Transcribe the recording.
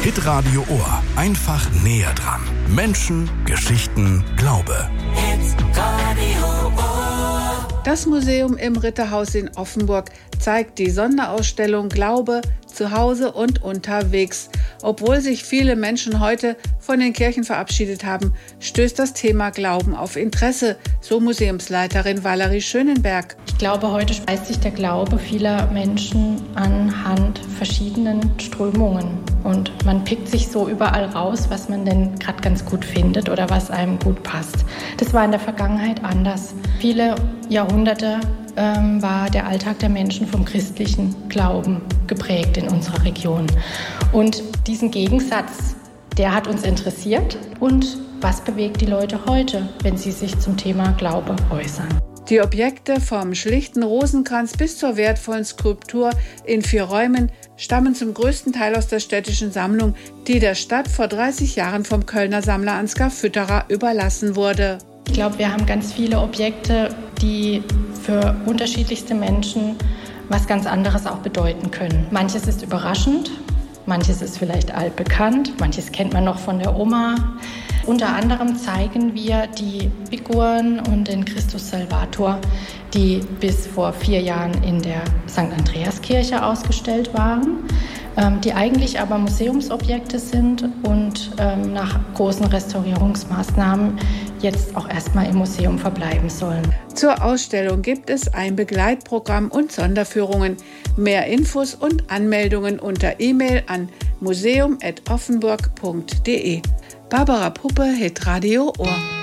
Hitradio Ohr. Einfach näher dran. Menschen, Geschichten, Glaube. Hitradio Ohr. Das Museum im Ritterhaus in Offenburg zeigt die Sonderausstellung Glaube zu Hause und unterwegs. Obwohl sich viele Menschen heute von den Kirchen verabschiedet haben, stößt das Thema Glauben auf Interesse, so Museumsleiterin Valerie Schönenberg. Ich glaube, heute speist sich der Glaube vieler Menschen anhand verschiedenen Strömungen. Und man pickt sich so überall raus, was man denn gerade ganz gut findet oder was einem gut passt. Das war in der Vergangenheit anders. Viele Jahrhunderte war der Alltag der Menschen vom christlichen Glauben geprägt in unserer Region. Und diesen Gegensatz, der hat uns interessiert. Und was bewegt die Leute heute, wenn sie sich zum Thema Glaube äußern? Die Objekte vom schlichten Rosenkranz bis zur wertvollen Skulptur in 4 Räumen stammen zum größten Teil aus der städtischen Sammlung, die der Stadt vor 30 Jahren vom Kölner Sammler Ansgar Fütterer überlassen wurde. Ich glaube, wir haben ganz viele Objekte, die für unterschiedlichste Menschen was ganz anderes auch bedeuten können. Manches ist überraschend, manches ist vielleicht altbekannt, manches kennt man noch von der Oma. Unter anderem zeigen wir die Figuren und den Christus Salvator, die bis vor 4 Jahren in der St. Andreaskirche ausgestellt waren, die eigentlich aber Museumsobjekte sind und nach großen Restaurierungsmaßnahmen jetzt auch erstmal im Museum verbleiben sollen. Zur Ausstellung gibt es ein Begleitprogramm und Sonderführungen. Mehr Infos und Anmeldungen unter E-Mail an museum@offenburg.de. Barbara Puppe, Hitradio Ohr.